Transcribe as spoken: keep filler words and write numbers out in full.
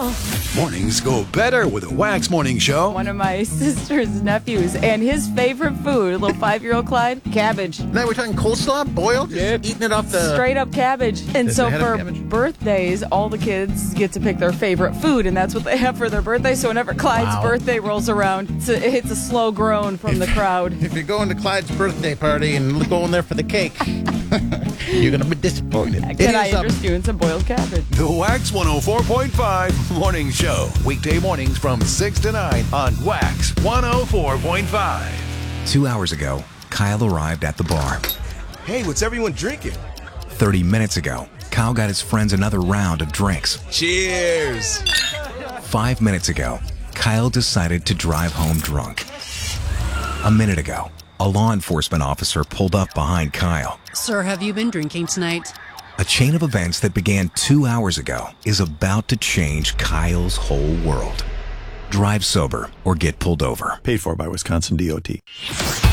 Kyle. Mornings go better with a Wax Morning Show. One of my sister's nephews, and his favorite food, little five-year-old Clyde, cabbage. Now we're talking coleslaw, boiled, just Yep. eating it off the... Straight up cabbage. And Does so it have for cabbage? birthdays, all the kids get to pick their favorite food, and that's what they have for their birthday. So whenever Clyde's Wow. birthday rolls around, it's a, it's a slow groan from the crowd. If you're going to Clyde's birthday party and going there for the cake, you're going to be disappointed. It Can I is, um, interest you in some boiled cabbage? The Wax one oh four point five Morning Show. Weekday mornings from six to nine on Wax one oh four point five. Two hours ago, Kyle arrived at the bar. Hey, what's everyone drinking? thirty minutes ago, Kyle got his friends another round of drinks. Cheers! Five minutes ago, Kyle decided to drive home drunk. A minute ago, a law enforcement officer pulled up behind Kyle. Sir, have you been drinking tonight? A chain of events that began two hours ago is about to change Kyle's whole world. Drive sober or get pulled over. Paid for by Wisconsin D O T.